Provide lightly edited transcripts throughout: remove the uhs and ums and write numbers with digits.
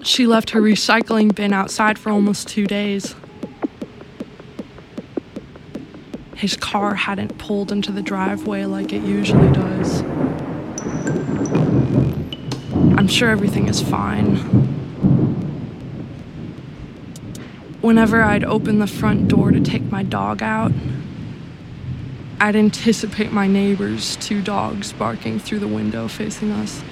She left her recycling bin outside for almost 2 days. His car hadn't pulled into the driveway like it usually does. I'm sure everything is fine. Whenever I'd open the front door to take my dog out, I'd anticipate my neighbor's 2 dogs barking through the window facing us.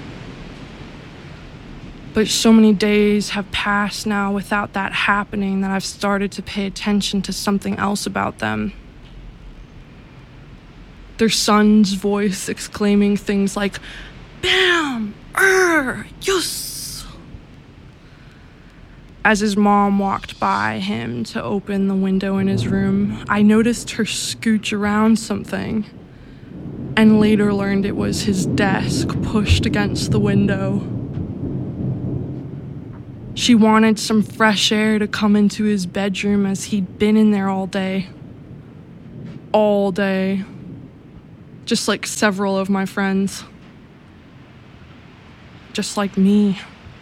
But so many days have passed now without that happening that I've started to pay attention to something else about them. Their son's voice exclaiming things like, "Bam! Yes!" As his mom walked by him to open the window in his room, I noticed her scooch around something, and later learned it was his desk pushed against the window. She wanted some fresh air to come into his bedroom as he'd been in there all day. All day. Just like several of my friends. Just like me.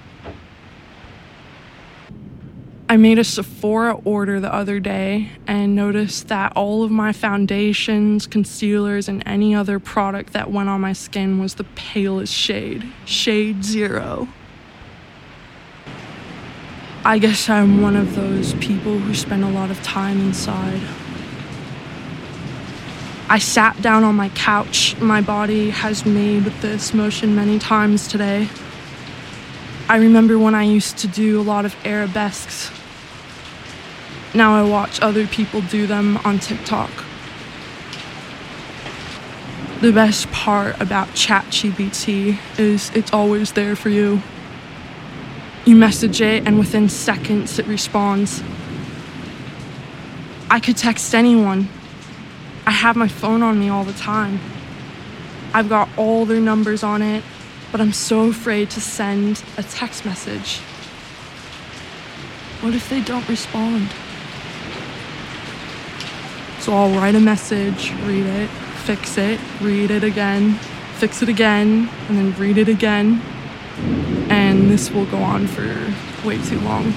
I made a Sephora order the other day and noticed that all of my foundations, concealers, and any other product that went on my skin was the palest shade. Shade 0. I guess I'm one of those people who spend a lot of time inside. I sat down on my couch. My body has made this motion many times today. I remember when I used to do a lot of arabesques. Now I watch other people do them on TikTok. The best part about ChatGPT is it's always there for you. You message it, and within seconds it responds. I could text anyone. I have my phone on me all the time. I've got all their numbers on it, but I'm so afraid to send a text message. What if they don't respond? So I'll write a message, read it, fix it, read it again, fix it again, and then read it again. And this will go on for way too long.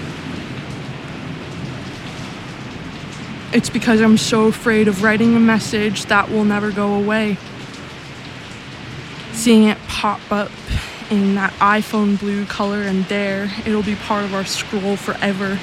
It's because I'm so afraid of writing a message that will never go away. Seeing it pop up in that iPhone blue color, and there, it'll be part of our scroll forever.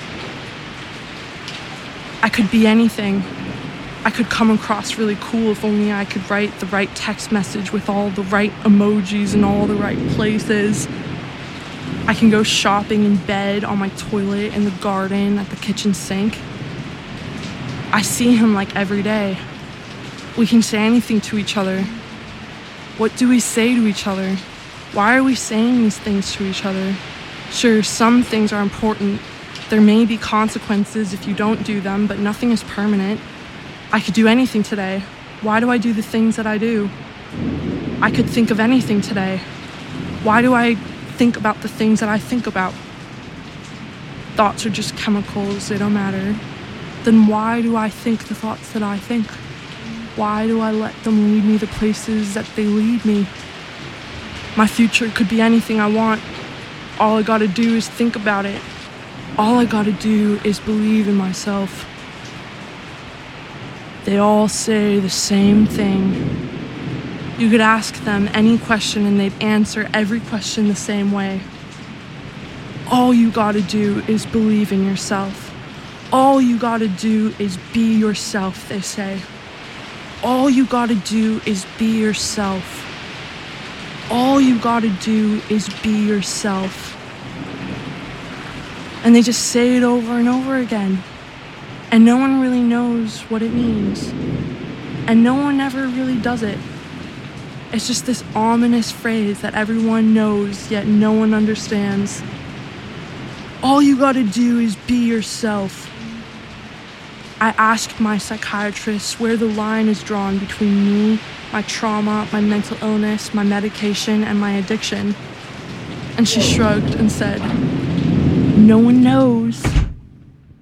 I could be anything. I could come across really cool if only I could write the right text message with all the right emojis in all the right places. I can go shopping in bed, on my toilet, in the garden, at the kitchen sink. I see him like every day. We can say anything to each other. What do we say to each other? Why are we saying these things to each other? Sure, some things are important. There may be consequences if you don't do them, but nothing is permanent. I could do anything today. Why do I do the things that I do? I could think of anything today. Why do I think about the things that I think about? Thoughts are just chemicals, they don't matter. Then why do I think the thoughts that I think? Why do I let them lead me to places that they lead me? My future could be anything I want. All I gotta do is think about it. All I gotta do is believe in myself. They all say the same thing. You could ask them any question and they'd answer every question the same way. All you gotta do is believe in yourself. All you gotta do is be yourself, they say. All you gotta do is be yourself. All you gotta do is be yourself. And they just say it over and over again. And no one really knows what it means. And no one ever really does it. It's just this ominous phrase that everyone knows, yet no one understands. All you gotta do is be yourself. I asked my psychiatrist where the line is drawn between me, my trauma, my mental illness, my medication, and my addiction. And she shrugged and said, "No one knows."